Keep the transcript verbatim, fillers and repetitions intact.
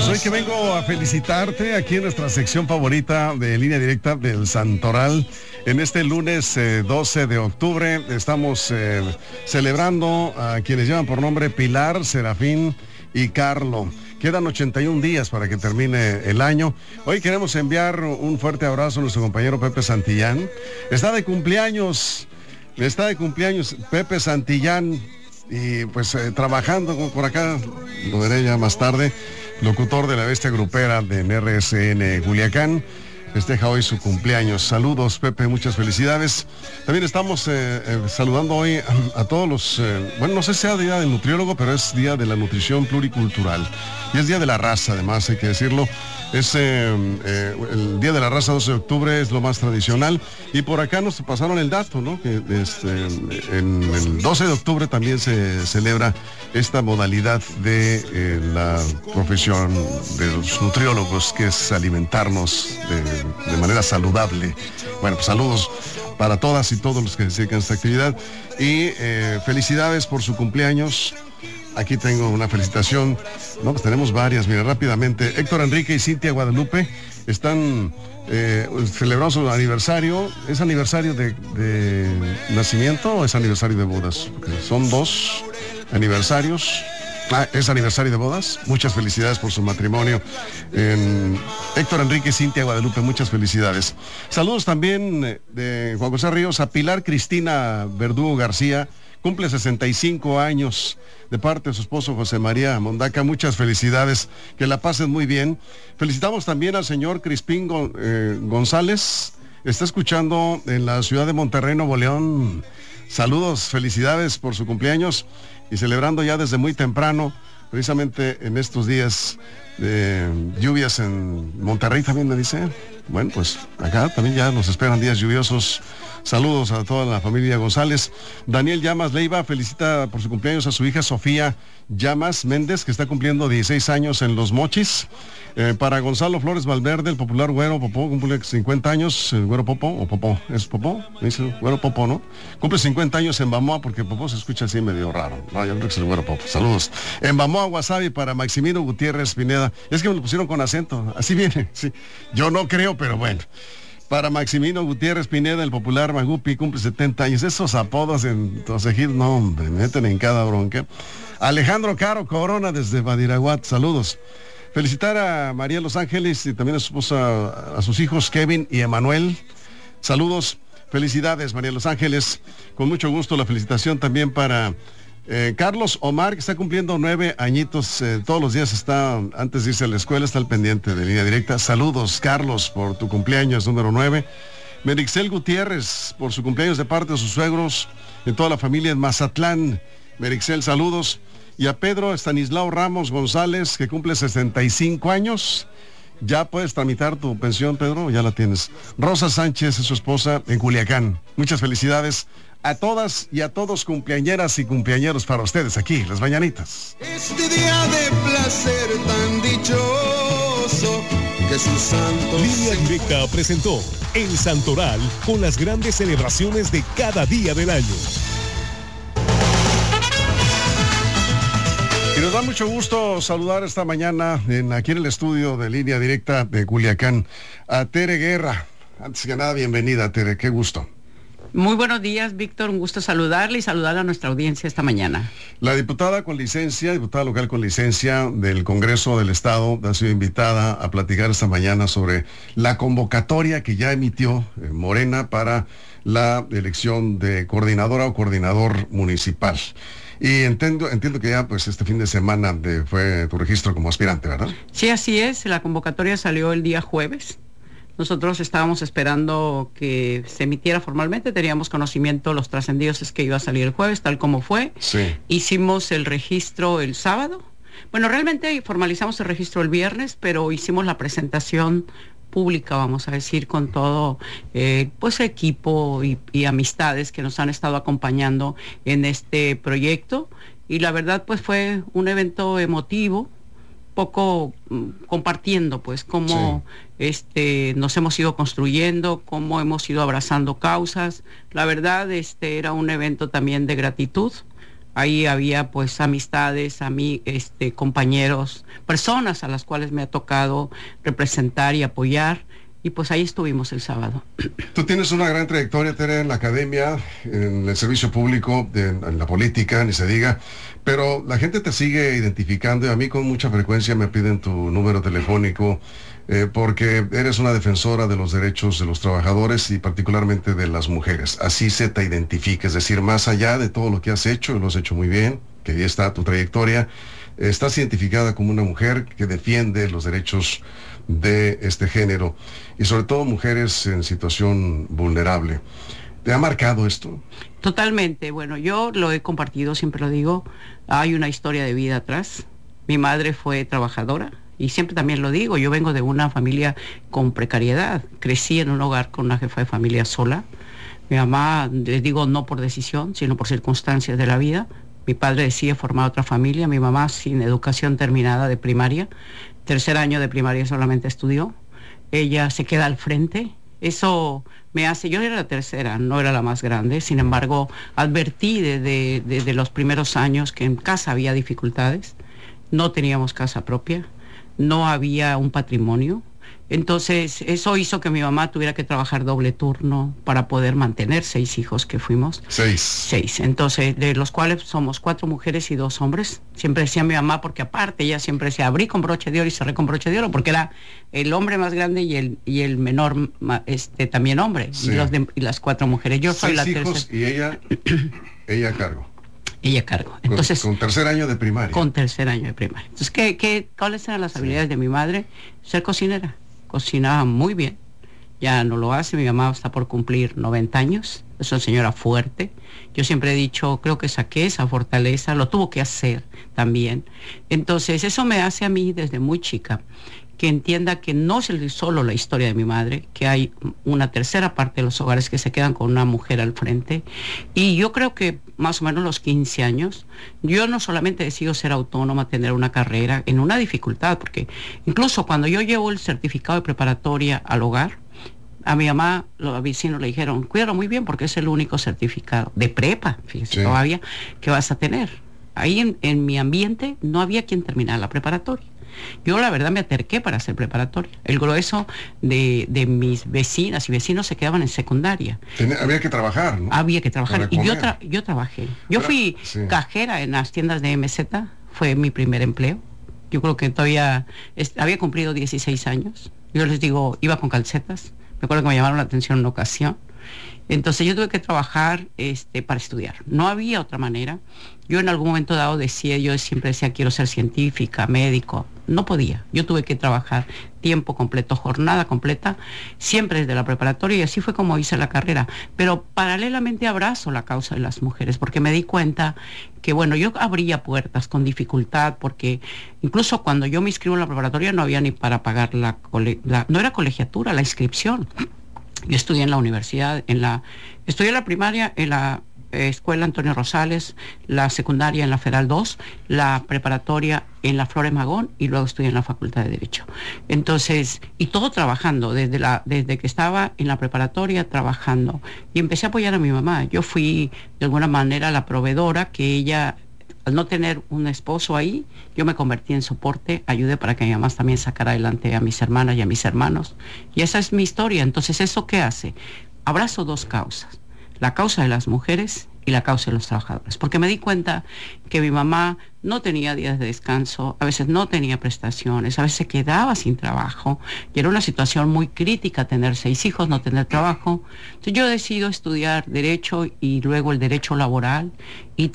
Pues hoy que vengo a felicitarte aquí en nuestra sección favorita de Línea Directa del Santoral. En este lunes eh, doce de octubre estamos eh, celebrando a quienes llevan por nombre Pilar, Serafín y Carlo. Quedan ochenta y un días para que termine el año. Hoy queremos enviar un fuerte abrazo a nuestro compañero Pepe Santillán. Está de cumpleaños, está de cumpleaños Pepe Santillán. Y pues eh, trabajando por acá, lo veré ya más tarde, locutor de la bestia grupera de R S N Culiacán, festeja hoy su cumpleaños. Saludos, Pepe, muchas felicidades. También estamos eh, eh, saludando hoy a, a todos los, eh, bueno, no sé si sea día del nutriólogo, pero es día de la nutrición pluricultural. Y es día de la raza, además, hay que decirlo. Es eh, eh, el Día de la Raza, doce de octubre, es lo más tradicional. Y por acá nos pasaron el dato, ¿no? Que este, en el doce de octubre también se celebra esta modalidad de eh, la profesión de los nutriólogos, que es alimentarnos de, de manera saludable. Bueno, pues saludos para todas y todos los que se dedican a esta actividad. Y eh, felicidades por su cumpleaños. Aquí tengo una felicitación. No, pues tenemos varias, mira, rápidamente. Héctor Enrique y Cintia Guadalupe están eh, celebrando su aniversario. ¿Es aniversario de, de nacimiento o es aniversario de bodas? Porque son dos aniversarios. Ah, es aniversario de bodas. Muchas felicidades por su matrimonio. Eh, Héctor Enrique y Cintia Guadalupe, muchas felicidades. Saludos también de Juan José Ríos a Pilar Cristina Verdugo García. Cumple sesenta y cinco años, de parte de su esposo José María Mondaca. Muchas felicidades, que la pasen muy bien. Felicitamos también al señor Crispín eh, González. Está escuchando en la ciudad de Monterrey, Nuevo León. Saludos, felicidades por su cumpleaños y celebrando ya desde muy temprano, precisamente en estos días de lluvias en Monterrey también, me dice. Bueno, pues acá también ya nos esperan días lluviosos. Saludos a toda la familia González. Daniel Llamas Leiva felicita por su cumpleaños a su hija Sofía Llamas Méndez, que está cumpliendo dieciséis años en Los Mochis. Eh, para Gonzalo Flores Valverde, el popular Güero Popó, cumple cincuenta años. El Güero Popó, o Popó, ¿es Popó? Me dice Güero Popó, ¿no? Cumple cincuenta años en Bamoa, porque Popó se escucha así medio raro. No, yo creo que es el Güero Popó. Saludos. En Bamoa, Wasabi, para Maximino Gutiérrez Pineda. Es que me lo pusieron con acento, así viene. Sí. Yo no creo, pero bueno. Para Maximino Gutiérrez Pineda, el popular Magupi, cumple setenta años. Esos apodos en Tosejid, no, hombre, me meten en cada bronca. Alejandro Caro Corona, desde Badiraguat, saludos. Felicitar a María Los Ángeles y también a su esposa, a sus hijos Kevin y Emanuel. Saludos, felicidades, María Los Ángeles. Con mucho gusto la felicitación también para Eh, Carlos Omar, que está cumpliendo nueve añitos, eh, todos los días está, antes de irse a la escuela, está al pendiente de Línea Directa. Saludos, Carlos, por tu cumpleaños número nueve. Merixel Gutiérrez, por su cumpleaños de parte de sus suegros, de toda la familia en Mazatlán. Merixel, saludos. Y a Pedro Estanislao Ramos González, que cumple sesenta y cinco años. Ya puedes tramitar tu pensión, Pedro, ya la tienes. Rosa Sánchez es su esposa en Culiacán. Muchas felicidades a todas y a todos, cumpleañeras y cumpleañeros, para ustedes aquí, las mañanitas. Este día de placer tan dichoso que sus santos... Línea Directa presentó El Santoral, con las grandes celebraciones de cada día del año. Y nos da mucho gusto saludar esta mañana en, aquí en el estudio de Línea Directa de Culiacán a Tere Guerra. Antes que nada, bienvenida, Tere, qué gusto. Muy buenos días, Víctor, un gusto saludarle y saludar a nuestra audiencia esta mañana. La diputada con licencia, diputada local con licencia del Congreso del Estado, ha sido invitada a platicar esta mañana sobre la convocatoria que ya emitió eh, Morena para la elección de coordinadora o coordinador municipal. Y entiendo, entiendo que ya pues este fin de semana de, fue tu registro como aspirante, ¿verdad? Sí, así es, la convocatoria salió el día jueves. Nosotros estábamos esperando que se emitiera formalmente, teníamos conocimiento, los trascendidos es que iba a salir el jueves, tal como fue. Sí. Hicimos el registro el sábado. Bueno, realmente formalizamos el registro el viernes, pero hicimos la presentación pública, vamos a decir, con todo eh, pues equipo y, y amistades que nos han estado acompañando en este proyecto. Y la verdad pues fue un evento emotivo, poco mm, compartiendo pues cómo sí. este nos hemos ido construyendo, cómo hemos ido abrazando causas. La verdad este era un evento también de gratitud Ahí había pues amistades, a mí, este, compañeros, personas a las cuales me ha tocado representar y apoyar. Y pues ahí estuvimos el sábado. Tú tienes una gran trayectoria, Tere, en la academia, en el servicio público, de, en la política, ni se diga, pero la gente te sigue identificando y a mí con mucha frecuencia me piden tu número telefónico eh, porque eres una defensora de los derechos de los trabajadores y particularmente de las mujeres. Así se te identifica, es decir, más allá de todo lo que has hecho, y lo has hecho muy bien, que ahí está tu trayectoria, estás identificada como una mujer que defiende los derechos de este género y sobre todo mujeres en situación vulnerable. ¿Te ha marcado esto? Totalmente. Bueno, yo lo he compartido, siempre lo digo, hay una historia de vida atrás. Mi madre fue trabajadora y siempre también lo digo, yo vengo de una familia con precariedad, crecí en un hogar con una jefa de familia sola. Mi mamá, les digo, no por decisión, sino por circunstancias de la vida. Mi padre decide formar otra familia, mi mamá sin educación terminada de primaria, tercer año de primaria solamente estudió, ella se queda al frente, eso me hace, yo era la tercera, no era la más grande, sin embargo, advertí desde, desde los primeros años que en casa había dificultades, no teníamos casa propia, no había un patrimonio. Entonces, eso hizo que mi mamá tuviera que trabajar doble turno para poder mantener seis hijos que fuimos. Seis. Seis. Entonces, de los cuales somos cuatro mujeres y dos hombres. Siempre decía mi mamá, porque aparte ella siempre decía, abrí con broche de oro y cerré con broche de oro, porque era el hombre más grande y el, y el menor este, también hombre. Sí. Y, los de, y las cuatro mujeres. Yo soy Seis la hijos tercera. Y ella, ella a cargo. Ella a cargo. Entonces, con, con tercer año de primaria. Con tercer año de primaria. Entonces, ¿qué, qué, ¿cuáles eran las sí. habilidades de mi madre? Ser cocinera. Cocinaba muy bien, ya no lo hace, mi mamá está por cumplir noventa años, es una señora fuerte, yo siempre he dicho, creo que saqué esa fortaleza, lo tuvo que hacer también, entonces eso me hace a mí desde muy chica, que entienda que no es solo la historia de mi madre, que hay una tercera parte de los hogares que se quedan con una mujer al frente, y yo creo que más o menos los quince años, yo no solamente decido ser autónoma, tener una carrera, en una dificultad, porque incluso cuando yo llevo el certificado de preparatoria al hogar, a mi mamá, los vecinos le dijeron, cuídalo muy bien porque es el único certificado de prepa, fíjese, sí. todavía, que vas a tener. Ahí en, en mi ambiente no había quien terminara la preparatoria. Yo la verdad me aterqué para hacer preparatoria. El grueso de, de mis vecinas y vecinos se quedaban en secundaria. Tenía, había que trabajar, ¿no? Había que trabajar. Y yo, tra yo trabajé. Yo Pero, fui sí. cajera en las tiendas de M Z, fue mi primer empleo. Yo creo que todavía es, había cumplido dieciséis años. Yo les digo, iba con calcetas. Me acuerdo que me llamaron la atención en una ocasión. Entonces yo tuve que trabajar este, para estudiar. No había otra manera. Yo en algún momento dado decía, yo siempre decía, quiero ser científica, médico. No podía. Yo tuve que trabajar tiempo completo, jornada completa, siempre desde la preparatoria, y así fue como hice la carrera. Pero paralelamente abrazo la causa de las mujeres, porque me di cuenta que, bueno, yo abría puertas con dificultad, porque incluso cuando yo me inscribo en la preparatoria no había ni para pagar la, la no era colegiatura, la inscripción. Yo estudié en la universidad, en la, estudié la primaria en la eh, escuela Antonio Rosales, la secundaria en la Federal dos, la preparatoria en la Flores Magón y luego estudié en la Facultad de Derecho. Entonces, y todo trabajando, desde, la, desde que estaba en la preparatoria trabajando. Y empecé a apoyar a mi mamá. Yo fui de alguna manera la proveedora que ella... Al no tener un esposo ahí, yo me convertí en soporte, ayudé para que mi mamá también sacara adelante a mis hermanas y a mis hermanos. Y esa es mi historia. Entonces, ¿eso qué hace? Abrazo dos causas, la causa de las mujeres y la causa de los trabajadores. Porque me di cuenta que mi mamá no tenía días de descanso, a veces no tenía prestaciones, a veces se quedaba sin trabajo, y era una situación muy crítica tener seis hijos, no tener trabajo. Entonces yo decido estudiar Derecho y luego el Derecho Laboral, y